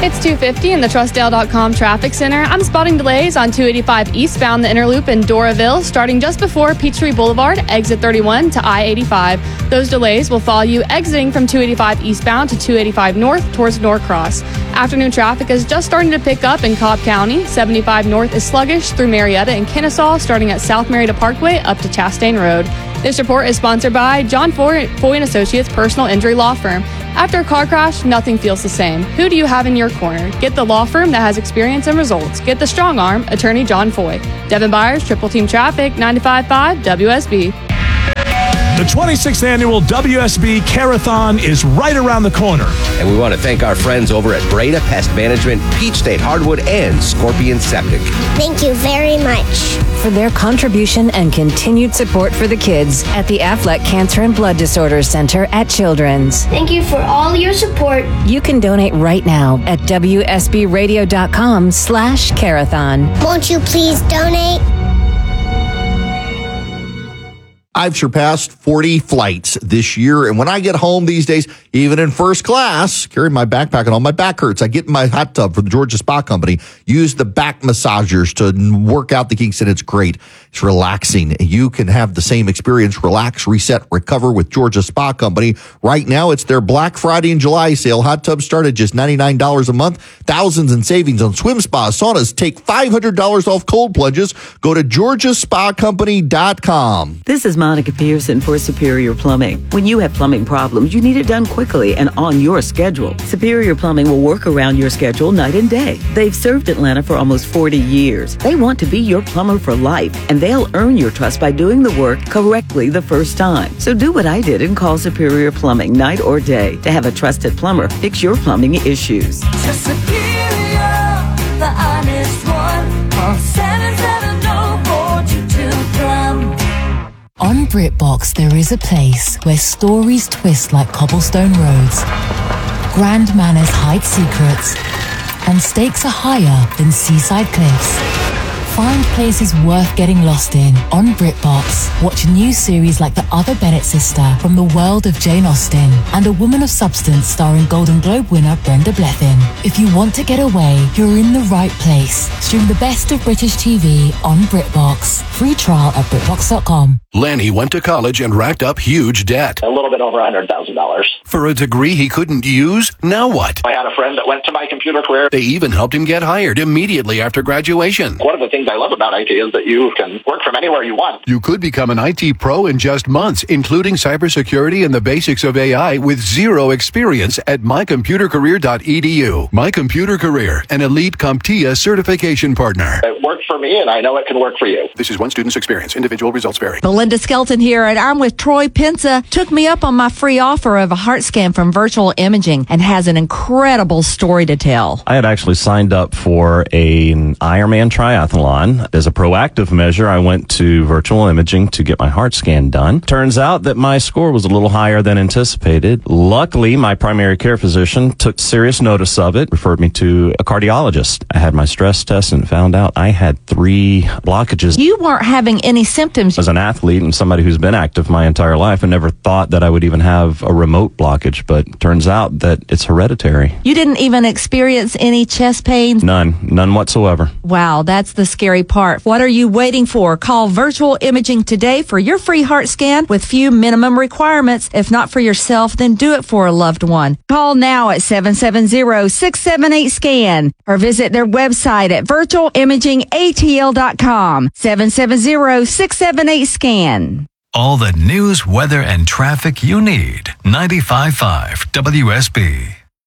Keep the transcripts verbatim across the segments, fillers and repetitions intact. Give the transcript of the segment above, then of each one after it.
It's two fifty in the Trustdale dot com Traffic Center. I'm spotting delays on two eighty-five eastbound the Inner Loop in Doraville, starting just before Peachtree Boulevard, exit thirty-one to I eighty-five. Those delays will follow you exiting from two eighty-five eastbound to two eighty-five north towards Norcross. Afternoon traffic is just starting to pick up in Cobb County. seventy-five north is sluggish through Marietta and Kennesaw, starting at South Marietta Parkway up to Chastain Road. This report is sponsored by John Foy, Foy and Associates Personal Injury Law Firm. After a car crash, nothing feels the same. Who do you have in your corner? Get the law firm that has experience and results. Get the strong arm, Attorney John Foy. Devin Byers, Triple Team Traffic, ninety-five point five W S B. The twenty-sixth Annual W S B Carathon is right around the corner. And we want to thank our friends over at Breda Pest Management, Peach State Hardwood, and Scorpion Septic. Thank you very much for their contribution and continued support for the kids at the Aflac Cancer and Blood Disorders Center at Children's. Thank you for all your support. You can donate right now at W S B radio dot com slash Carathon. Won't you please donate? I've surpassed forty flights this year, and when I get home these days, even in first class, carrying my backpack and all my back hurts, I get in my hot tub from the Georgia Spa Company, use the back massagers to work out the kinks, and it's great. It's relaxing. You can have the same experience, relax, reset, recover with Georgia Spa Company. Right now, it's their Black Friday and July sale. Hot tubs start at just ninety-nine dollars a month. Thousands in savings on swim spas, saunas. Take five hundred dollars off cold plunges. Go to georgia spa company dot com. This is Monica Pearson for Superior Plumbing. When you have plumbing problems, you need it done quickly and on your schedule. Superior Plumbing will work around your schedule night and day. They've served Atlanta for almost forty years. They want to be your plumber for life, and they'll earn your trust by doing the work correctly the first time. So do what I did and call Superior Plumbing night or day to have a trusted plumber fix your plumbing issues. To Superior, the honest one. Call seven seven zero four two two plum. On BritBox, there is a place where stories twist like cobblestone roads, grand manners hide secrets, and stakes are higher than seaside cliffs. Find places worth getting lost in on BritBox. Watch new series like The Other Bennett Sister from the world of Jane Austen and A Woman of Substance starring Golden Globe winner Brenda Blethyn. If you want to get away, you're in the right place. Stream the best of British T V on BritBox. Free trial at BritBox dot com. Lanny went to college and racked up huge debt. A little bit over one hundred thousand dollars. For a degree he couldn't use? Now what? I had a friend that went to my computer career. They even helped him get hired immediately after graduation. One of the things I love about I T is that you can work from anywhere you want. You could become an I T pro in just months, including cybersecurity and the basics of A I with zero experience at my computer career dot e d u. My Computer Career, an elite CompTIA certification partner. It worked for me, and I know it can work for you. This is one student's experience. Individual results vary. Belinda Skelton here, and I'm with Troy Pensa. Took me up on my free offer of a heart scan from Virtual Imaging and has an incredible story to tell. I had actually signed up for an Ironman triathlon. As a proactive measure, I went to Virtual Imaging to get my heart scan done. Turns out that my score was a little higher than anticipated. Luckily, my primary care physician took serious notice of it, referred me to a cardiologist. I had my stress test and found out I had three blockages. You weren't having any symptoms. As an athlete and somebody who's been active my entire life, I never thought that I would even have a remote blockage, but turns out that it's hereditary. You didn't even experience any chest pains? None. None whatsoever. Wow, that's the scary part. What are you waiting for? Call Virtual Imaging today for your free heart scan with few minimum requirements. If not for yourself, then do it for a loved one. Call now at seven seven zero, six seven eight, SCAN or visit their website at virtual imaging a t l dot com. seven seven zero, six seven eight, SCAN. All the news, weather, and traffic you need. ninety-five point five W S B.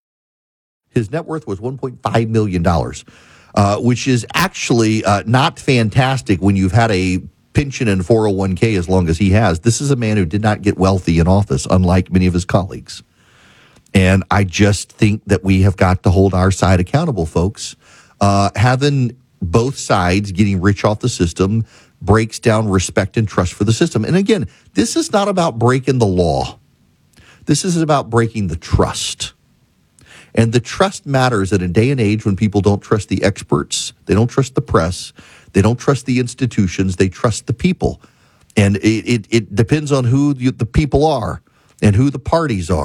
His net worth was one point five million dollars. Uh, which is actually uh, not fantastic when you've had a pension and four oh one k as long as he has. This is a man who did not get wealthy in office, unlike many of his colleagues. And I just think that we have got to hold our side accountable, folks. Uh, having both sides getting rich off the system breaks down respect and trust for the system. And again, this is not about breaking the law. This is about breaking the trust. And the trust matters in a day and age when people don't trust the experts, they don't trust the press, they don't trust the institutions, they trust the people. And it, it, it depends on who you, the people are and who the parties are.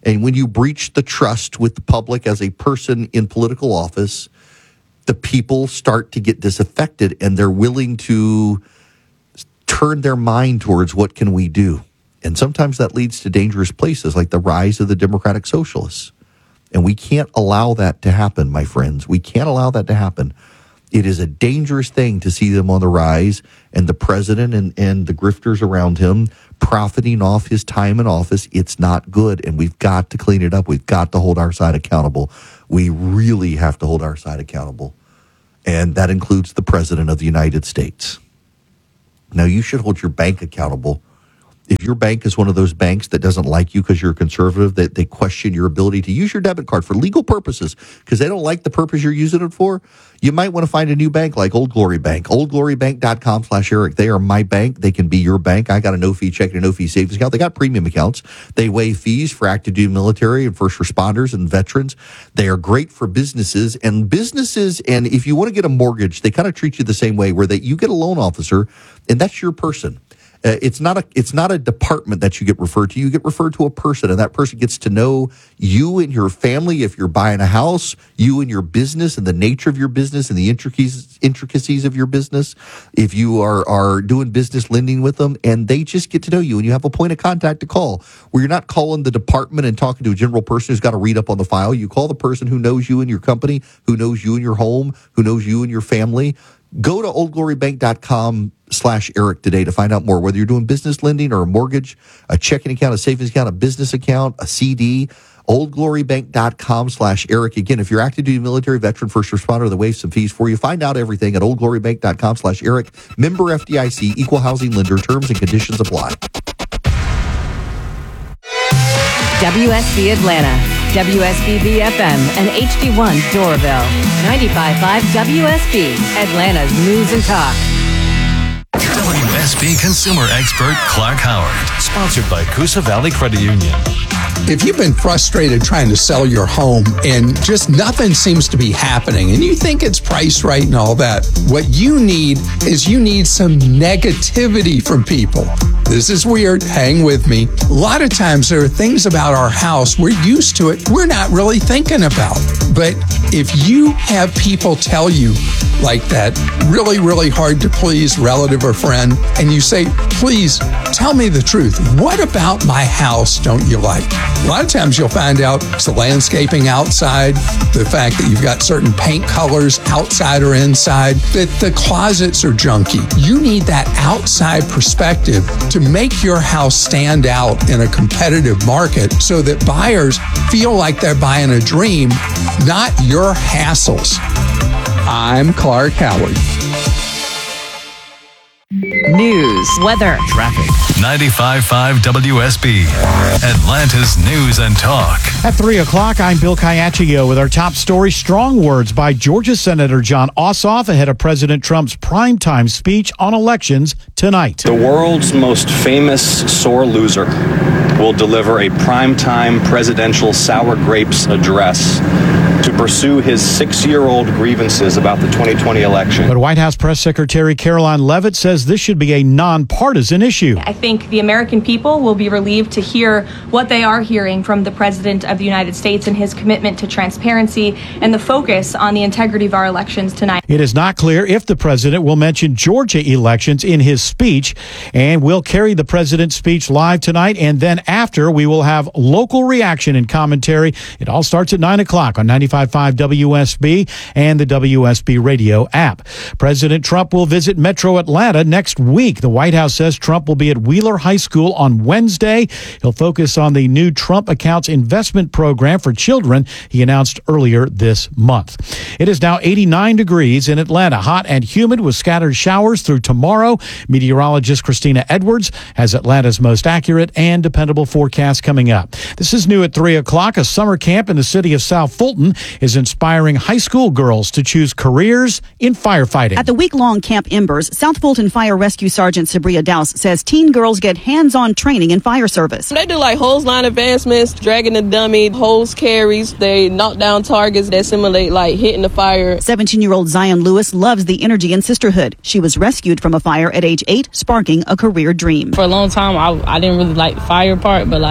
And when you breach the trust with the public as a person in political office, the people start to get disaffected and they're willing to turn their mind towards what can we do. And sometimes that leads to dangerous places like the rise of the Democratic Socialists. And we can't allow that to happen, my friends. We can't allow that to happen. It is a dangerous thing to see them on the rise and the president and, and the grifters around him profiting off his time in office. It's not good, and we've got to clean it up. We've got to hold our side accountable. We really have to hold our side accountable, and that includes the president of the United States. Now, you should hold your bank accountable. If your bank is one of those banks that doesn't like you because you're a conservative, that they question your ability to use your debit card for legal purposes because they don't like the purpose you're using it for, you might want to find a new bank like Old Glory Bank. old glory bank dot com slash Eric. They are my bank. They can be your bank. I got a no-fee checking and a no-fee savings account. They got premium accounts. They waive fees for active duty military and first responders and veterans. They are great for businesses. And businesses, and if you want to get a mortgage, they kind of treat you the same way where they, you get a loan officer, and that's your person. Uh, it's not a it's not a department that you get referred to. You get referred to a person, and that person gets to know you and your family. If you're buying a house, you and your business, and the nature of your business, and the intricacies intricacies of your business. If you are are doing business lending with them, and they just get to know you, and you have a point of contact to call, where you're not calling the department and talking to a general person who's got to read up on the file. You call the person who knows you and your company, who knows you and your home, who knows you and your family. Go to old glory bank dot com slash Eric today to find out more. Whether you're doing business lending or a mortgage, a checking account, a savings account, a business account, a C D, old glory bank dot com slash Eric. Again, if you're active duty military, veteran, first responder, they waive some fees for you. Find out everything at old glory bank dot com slash Eric. Member F D I C, equal housing lender. Terms and conditions apply. W S B Atlanta, W S B B F M, and H D one Doraville. ninety-five point five W S B, Atlanta's News and Talk. W S B consumer expert Clark Howard. Sponsored by Coosa Valley Credit Union. If you've been frustrated trying to sell your home and just nothing seems to be happening and you think it's priced right and all that, what you need is you need some negativity from people. This is weird. Hang with me. A lot of times there are things about our house, we're used to it, we're not really thinking about. But if you have people tell you like that really, really hard to please relative or friend, and you say, please tell me the truth. What about my house don't you like? A lot of times you'll find out it's the landscaping outside, the fact that you've got certain paint colors outside or inside, that the closets are junky. You need that outside perspective to make your house stand out in a competitive market so that buyers feel like they're buying a dream, not your hassles. I'm Clark Howard. News, weather, traffic. ninety-five point five W S B, Atlanta's News and Talk. At three o'clock, I'm Bill Caiaccio with our top story. Strong words by Georgia Senator Jon Ossoff ahead of President Trump's primetime speech on elections tonight. The world's most famous sore loser will deliver a primetime presidential sour grapes address to pursue his six-year-old grievances about the twenty twenty election. But White House Press Secretary Caroline Leavitt says this should be a nonpartisan issue. I think the American people will be relieved to hear what they are hearing from the President of the United States and his commitment to transparency and the focus on the integrity of our elections tonight. It is not clear if the president will mention Georgia elections in his speech, and we'll carry the president's speech live tonight, and then after we will have local reaction and commentary. It all starts at nine o'clock on ninety-five point five W S B and the W S B radio app. President Trump will visit Metro Atlanta next week. The White House says Trump will be at Wheeler High School on Wednesday. He'll focus on the new Trump Accounts investment program for children he announced earlier this month. It is now eighty-nine degrees in Atlanta, hot and humid with scattered showers through tomorrow. Meteorologist Christina Edwards has Atlanta's most accurate and dependable forecast coming up. This is new at three o'clock. A summer camp in the city of South Fulton is inspiring high school girls to choose careers in firefighting. At the week-long Camp Embers, South Fulton Fire Rescue Sergeant Sabria Douse says teen girls get hands-on training in fire service. They do like hose line advancements, dragging the dummy, hose carries. They knock down targets that simulate like hitting the fire. seventeen-year-old Zion Lewis loves the energy and sisterhood. She was rescued from a fire at age eight, sparking a career dream. For a long time, I, I didn't really like the fire part, but like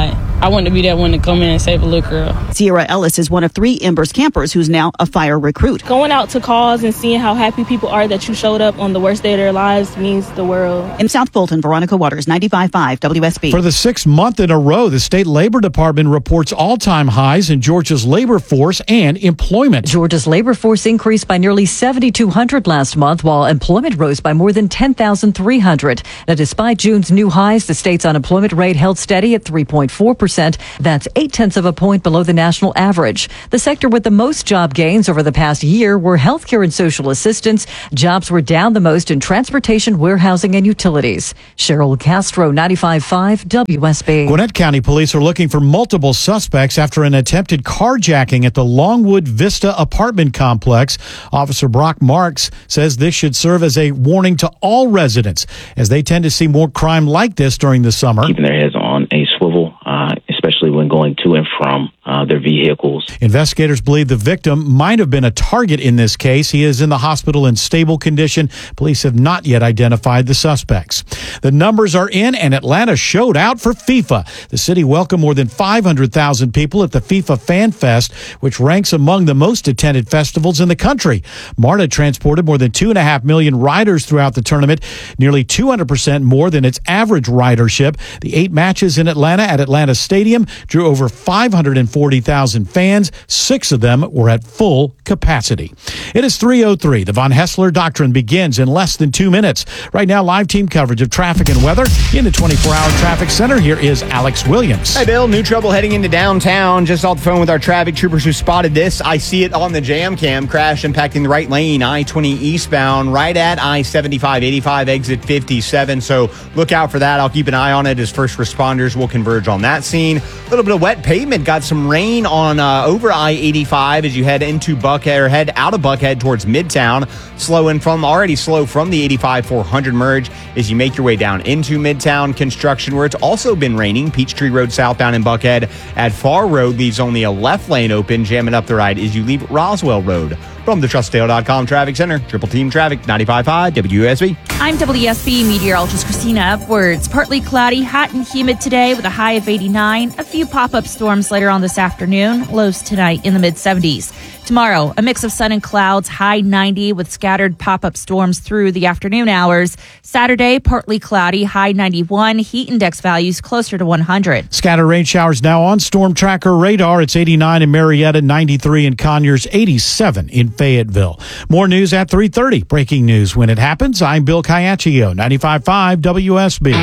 I want to be that one to come in and save a little girl. Sierra Ellis is one of three Embers campers who's now a fire recruit. Going out to calls and seeing how happy people are that you showed up on the worst day of their lives means the world. In South Fulton, Veronica Waters, ninety-five point five W S B. For the sixth month in a row, the state labor department reports all-time highs in Georgia's labor force and employment. Georgia's labor force increased by nearly seven thousand two hundred last month, while employment rose by more than ten thousand three hundred. Now, despite June's new highs, the state's unemployment rate held steady at three point four percent. That's eight tenths of a point below the national average. The sector with the most job gains over the past year were healthcare and social assistance. Jobs were down the most in transportation, warehousing, and utilities. Cheryl Castro, ninety-five point five W S B. Gwinnett County police are looking for multiple suspects after an attempted carjacking at the Longwood Vista apartment complex. Officer Brock Marks says this should serve as a warning to all residents, as they tend to see more crime like this during the summer. Keeping their heads on a swivel, uh, especially when going to and from uh, their vehicles. Investigators believe the victim might have been a target in this case. He is in the hospital in stable condition. Police have not yet identified the suspects. The numbers are in, and Atlanta showed out for FIFA. The city welcomed more than five hundred thousand people at the FIFA Fan Fest, which ranks among the most attended festivals in the country. MARTA transported more than two and a half million riders throughout the tournament, nearly two hundred percent more than its average ridership. The eight matches in Atlanta at Atlanta Stadium drew over five hundred forty thousand fans. Six of them were at full capacity. It is three oh three. The Von Hessler Doctrine begins in less than two minutes. Right now, live team coverage of traffic and weather in the twenty-four hour traffic center. Here is Alex Williams. Hey, Bill. New trouble heading into downtown. Just off the phone with our traffic troopers who spotted this. I see it on the jam cam. Crash impacting the right lane, I twenty eastbound, right at I seventy-five eighty-five, exit fifty-seven. So look out for that. I'll keep an eye on it as first responders will converge on that scene. A little bit of wet pavement. Got some rain on uh, over I eighty-five as you head into Buckhead or head out of Buckhead towards Midtown. Slowing from already slow from the eighty-five four hundred merge as you make your way down into Midtown. Construction where it's also been raining. Peachtree Road southbound in Buckhead at Far Road leaves only a left lane open, jamming up the right as you leave Roswell Road. From the trust dale dot com Traffic Center, Triple Team Traffic, ninety-five point five W S B. I'm W S B meteorologist Christina Upwards. Partly cloudy, hot and humid today with a high of eighty-nine. A few pop-up storms later on this afternoon. Lows tonight in the mid-seventies. Tomorrow, a mix of sun and clouds, high ninety with scattered pop-up storms through the afternoon hours. Saturday, partly cloudy, high ninety-one. Heat index values closer to one hundred. Scattered rain showers now on Storm Tracker radar. It's eighty-nine in Marietta, ninety-three in Conyers, eighty-seven in Fayetteville. More news at three thirty. Breaking news when it happens. I'm Bill Caiaccio, ninety-five point five W S B.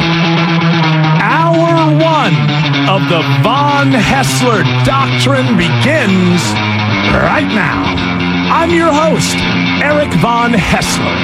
Hour one of the Von Hessler Doctrine begins right now. I'm your host, Eric Von Hessler.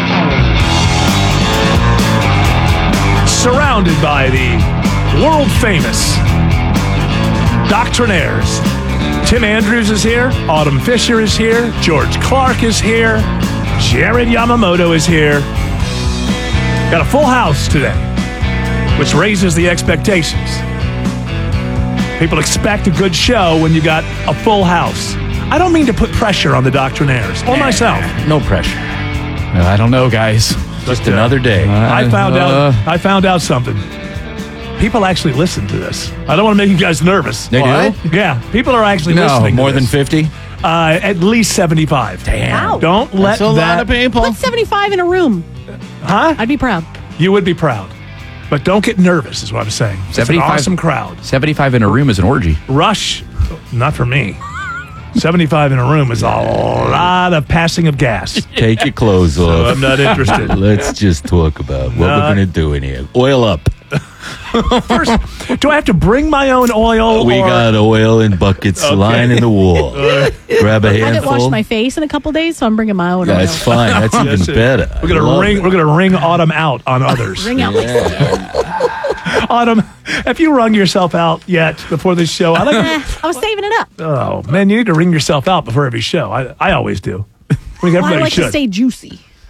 Surrounded by the world-famous doctrinaires. Tim Andrews is here. Autumn Fisher is here. George Clark is here. Jared Yamamoto is here. Got a full house today, which raises the expectations. People expect a good show when you got a full house. I don't mean to put pressure on the doctrinaires or myself. No pressure. Uh, I don't know, guys. Just But, uh, another day. I found Uh, out. I found out something. People actually listen to this. I don't want to make you guys nervous. They What? do? Yeah, people are actually No, listening. more to than this. fifty? Uh, at least seventy-five. Damn. Wow. Don't let That's a that. lot of people. Put seventy-five in a room. Huh? I'd be proud. You would be proud, but don't get nervous. Is what I'm saying. It's an seventy-five awesome crowd. seventy-five in a room is an orgy. Rush, not for me. seventy-five in a room is a lot of passing of gas. Take your clothes So off. I'm not interested. Let's just talk about what Not- we're going to do in here. Oil up. First, do I have to bring my own oil? We or- got oil in buckets Okay. lining the wall. Uh, Grab a I haven't washed handful. my face in a couple days, so I'm bringing my own That's oil. fine. That's even That's it. better. We're gonna Love ring. it. We're gonna ring Autumn out on others. Ring out Autumn, have you wrung yourself out yet before this show? I like. Eh, I was saving it up. Oh man, you need to wring yourself out before every show. I I always do. I think Well, I everybody like should. to stay juicy.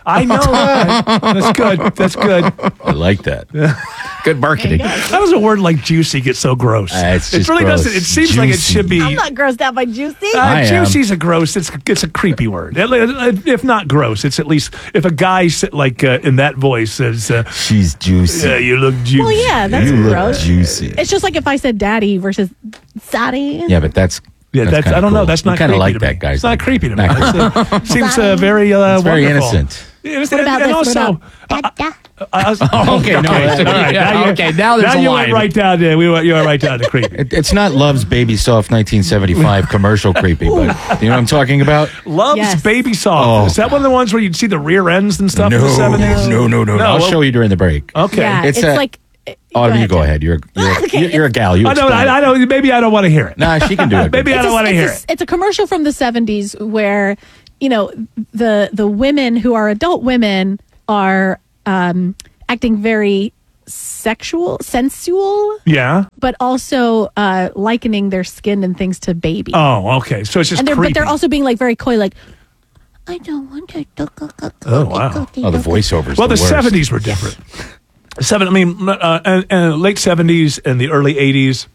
I know. That's good. That's good. I like that. Good marketing. How does a word like juicy get so gross? Uh, it's it just really gross. doesn't. It seems like it Juicy. should be. I'm not grossed out by juicy. Uh, I am. juicy's a gross. It's it's a creepy word. If not gross, it's at least if a guy sit like uh, in that voice says, uh, "She's juicy." Yeah, you look juicy. Well, yeah, that's you look gross. juicy. It's just like if I said daddy versus daddy. Yeah, but that's Yeah, that's, kinda I don't know. cool. That's We not kinda creepy like to that, me. guys. It's not creepy to me. Not It's, uh, seems uh, very uh, It's very wonderful. innocent. It's- What about and this? What also, about- uh, uh, Oh, okay, no, all right. yeah, now you- okay, now there's a you line. went right down there. We went, you went right down to creepy. It, it's not Love's Baby Soft nineteen seventy-five commercial creepy, but you know what I'm talking about? Love's Yes. Baby Soft. Oh, Is that one of the ones where you'd see the rear ends and stuff No, in the seventies? no, no, no, no. I'll well- show you during the break. Okay. Yeah, It's it's, a- like. Autumn, you ahead, go Tim. ahead. You're you're, Okay. you're, you're a gal. You I know. explain I, I it. know. Maybe I don't want to hear it. Nah, she can do it. Maybe I It's don't a- want to it's hear a- it. It's a commercial from the seventies where, you know, the the women who are adult women are um, acting very sexual, sensual, Yeah. but also uh, likening their skin and things to baby. Oh, okay. So it's just and they're, creepy. but they're also being like very coy, like, I don't want to. Oh, wow. Oh, the voiceovers. Well, the, the worst. seventies were different. Seven, I mean, uh, and, and late seventies and the early eighties.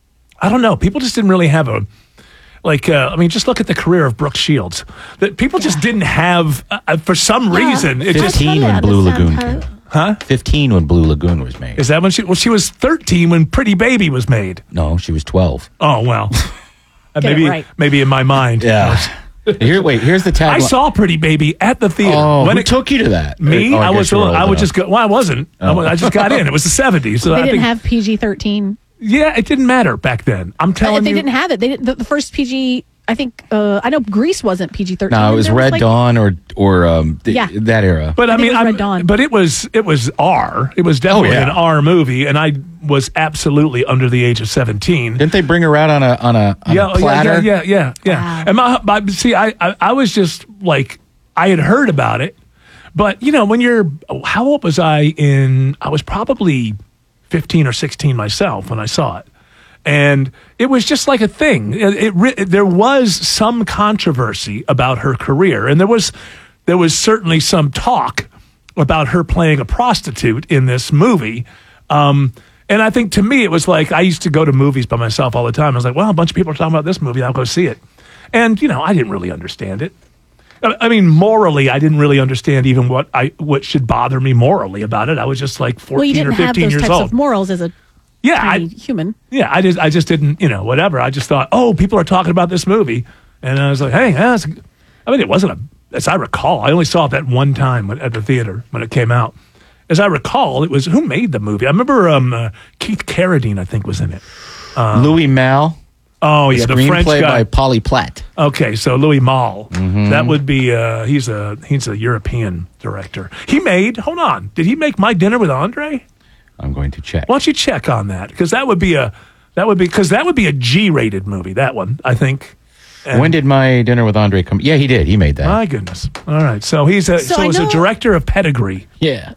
I don't know. People just didn't really have a like. Uh, I mean, just look at the career of Brooke Shields. That people just didn't have uh, for some reason. It just Fifteen when Blue Lagoon came. Huh? Fifteen when Blue Lagoon was made. Is that when she? Well, she was thirteen when Pretty Baby was made. No, she was twelve. Oh well, Uh, Get it maybe right. maybe in my mind. Yeah. Here, wait. Here's the tagline. I saw Pretty Baby at the theater. Oh, when who it took you to that? me, Oh, I I, guess was. you were old I would enough. just go. Well, I wasn't. I Oh. was- I just got in. It was the seventies. So They I didn't think, have P G thirteen. Yeah, it didn't matter back then. I'm telling They you. didn't have it. They didn't, the, the first P G. I think. Uh, I know Grease wasn't P G thirteen. No, it was There Red like- Dawn or or um th- Yeah. that era. But I, I think mean, it was I'm- Red Dawn. but it was it was R. It was definitely Oh, yeah. an R movie, and I was absolutely under the age of seventeen. Didn't they bring her out on a on a, on yeah, a platter? yeah, yeah, yeah, yeah. And my, my see, I, I I was just like I had heard about it, but you know, when you're how old was I in? I was probably fifteen or sixteen myself when I saw it. And it was just like a thing. It, it, re- there was some controversy about her career, and there was there was certainly some talk about her playing a prostitute in this movie. Um, and I think to me, it was like I used to go to movies by myself all the time. I was like, well, a bunch of people are talking about this movie. I'll go see it. And you know, I didn't really understand it. I I mean, morally, I didn't really understand even what I what should bother me morally about it. I was just like Well, you fourteen or didn't have fifteen those years types old. of morals as a Yeah, tiny I, human. yeah, I just, I just didn't, you know, whatever. I just thought, oh, people are talking about this movie, and I was like, hey, that's, I mean, it wasn't a, as I recall, I only saw it that one time when, at the theater when it came out. As I recall, it was who made the movie? I remember um, uh, Keith Carradine, I think, was in it. Um, Louis Mal. Oh yeah, the French screenplay guy. by Polly Platt. Okay, so Louis Malle. Mhm. That would be. Uh, he's a he's a European director. He made. Hold on. Did he make My Dinner with Andre? I'm going to check. Why don't you check on that? Because that would be a that would be because that would be a G-rated movie. That one, I think. And- When did My Dinner with Andre come? Yeah, he did. He made that. My goodness. All right. So he's a So so, I he's a know- director of Pedigree. Yeah.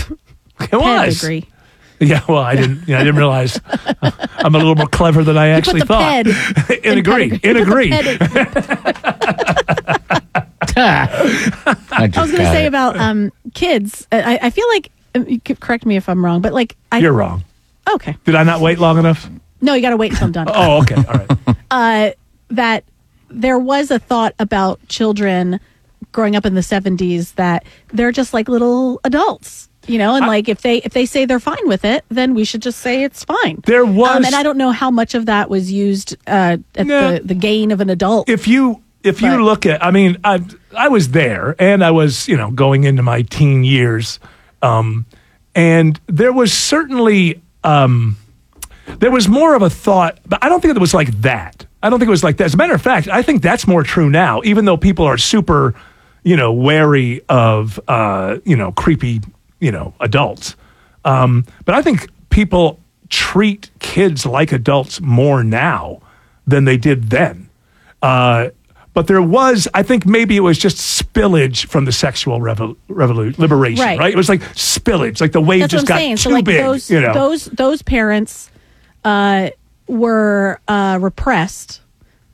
It was. Pedigree. Yeah. Well, I didn't. Yeah, I didn't realize I'm a little more clever than I You actually put the thought. ped in agree. pedigree. In You put the agree. ped- I, I was going to got say it. about um, kids. I, I feel like um, you could correct me if I'm wrong, but like I, You're wrong. Okay. Did I not wait long enough? No, you got to wait until I'm done. Oh, okay. All right. uh, that there was a thought about children growing up in the seventies that they're just like little adults, you know, and I- like if they if they say they're fine with it, then we should just say it's fine. There was, um, and I don't know how much of that was used uh, at Nah. the the gain of an adult. if you if you But- look at, I mean, I I was there, and I was, you know, going into my teen years, um, and there was certainly um, there was more of a thought, but I don't think it was like that. I don't think it was like that. As a matter of fact, I think that's more true now, even though people are super, you know, wary of, uh, you know, creepy, you know, adults. Um, but I think people treat kids like adults more now than they did then. Uh, but there was, I think maybe it was just spillage from the sexual revol- revolu- liberation, right. Right. It was like spillage, like the wave That's just what I'm got saying. too So like big, those you know. those those parents uh, were uh, repressed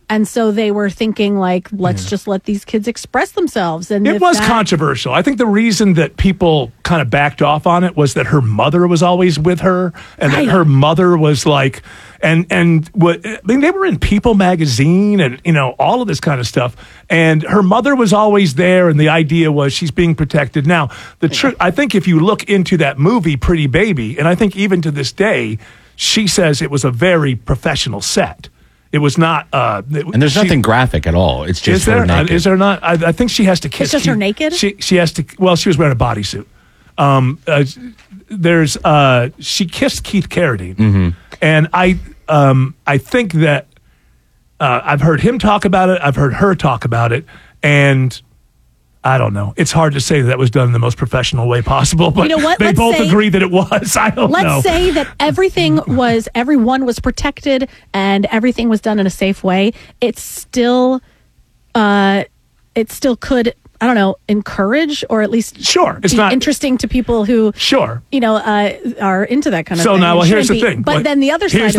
And so they were thinking, like, let's Yeah. just let these kids express themselves. And It if was that- controversial. I think the reason that people kind of backed off on it was that her mother was always with her, and that Right. her mother was like, and and what I mean, they were in People magazine, and you know all of this kind of stuff. And her mother was always there, and the idea was she's being protected. Now, the truth, I think, if you look into that movie, Pretty Baby, and I think even to this day, she says it was a very professional set. It was not. Uh, it- And there's she- nothing graphic at all. It's just is there? her naked. Uh, is there not? I, I think she has to kiss. just her Keith- naked? She she has to. Well, she was wearing a bodysuit. Um, uh, there's uh, she kissed Keith Carradine, Mm-hmm. and I um, I think that uh, I've heard him talk about it. I've heard her talk about it, and I don't know. It's hard to say that, that was done in the most professional way possible, but You know what? they Let's both say- agree that it was. I don't Let's know. say that everything was, everyone was protected and everything was done in a safe way. It's still, uh, it still could, I don't know, encourage or at least sure, it's be not interesting to people who, sure, you know, uh, are into that kind of So thing. now, It well, here's shouldn't the be. thing. But But then the other here's side